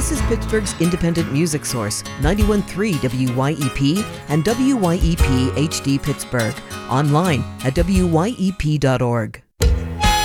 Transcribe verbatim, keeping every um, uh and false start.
This is Pittsburgh's independent music source, ninety-one point three W Y E P and W Y E P H D Pittsburgh. Online at W Y E P dot org.